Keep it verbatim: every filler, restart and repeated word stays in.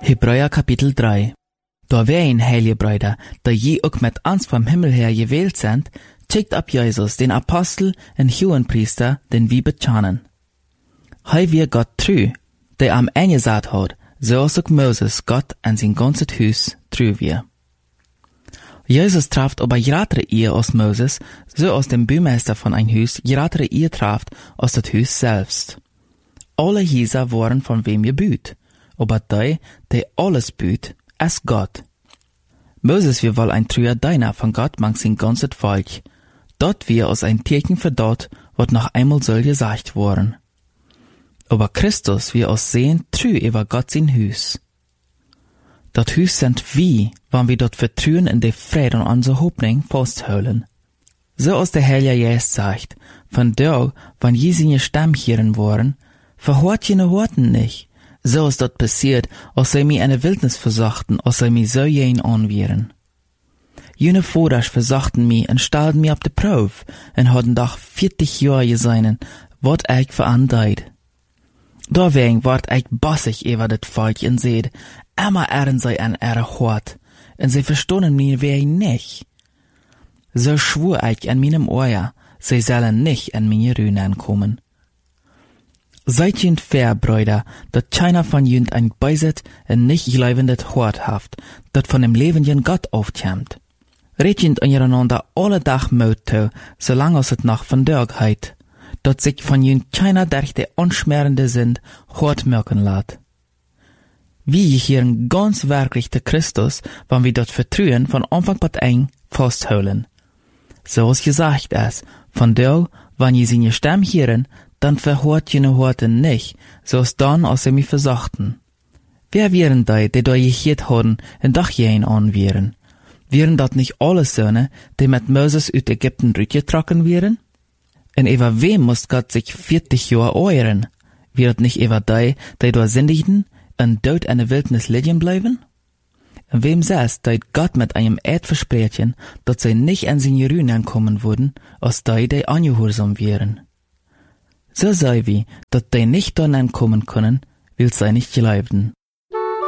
Hebräer Kapitel drei. Da wij, heilige Brüder, da je ook met ons vom Himmel her gewählt sind, checkt ab Jesus, den Apostel en Hohenpriester, den wir bekennen. Hij wir Gott true, der am eingesagt hat, zoals ook Moses Gott en zijn ganzes Huis true wir. Jesus traft aber gratere eer als Moses, so als dem Bühmeister von ein Huis gratere eer traft als das Huis selbst. Alle Häuser waren von wem gebüht, aber der, der alles büht, ist Gott. Moses wir wohl ein treuer Diener von Gott mang sein ganzes Volk. Dort wir als ein Teken für dort, wat noch einmal soll gesagt worden. Aber Christus wir als sehen treu über Gott sein Huis. Dat Huis sind wie, wann wir dort vertrauen in de Friede und unsere Hoffnung festhalten. So als der Heilige Jesus sagt, von da, wann je seine Stamm hören waren, verhört jene Worten nicht. So ist dort passiert, als sie mir eine Wildnis versachten, als sie mir so jen anwieren. Jene Vaters versachten mir und stellten mir auf die Probe und hatten doch vierzig Jahre geseinen, wat ich verandeit. Deswegen ward ich bossig über das Volk und seht, immer ehren sie an ihre Hort, und sie verstonden mir wer nicht. So schwur ich an meinem Ohr, sie sollen nicht an meine Rühnen kommen. Seid jünd fair, Brüder, dat keiner von jünd ein Beiset en nicht leibendet Hort haft, dat von dem lebenden Gott aufkämmt. Red jünd untereinander alle Tag Mut zu, solange es het noch von Dörg heit, dat sich von jünd keiner durch de unschmerende sind, Hort merken lat. Wie hier ganz wirklich der Christus, wann wir dort vertrauen, von Anfang bis eng festholen. So als gesagt ist, von da, wann je seine Stamm hören, dann verhört jene Horte nicht, so als dann, als sie mich versachten. Wer wären die, die da gehört haben, und doch jen anwären? Wären dat nicht alle Söhne, die mit Moses aus Ägypten rütgetrocken wären? Und über wem muss Gott sich vierzig Jahre euren? Wäret nicht über die, die da sündigten, und dort in der Wildnis liegen bleiben? Und wem saß, die Gott mit einem Eid versprechen, dass sie nicht an seine Rühnen kommen würden, als die, die angehorsam wären? So sei wie, dass die nicht dann kommen können, will sie nicht glauben.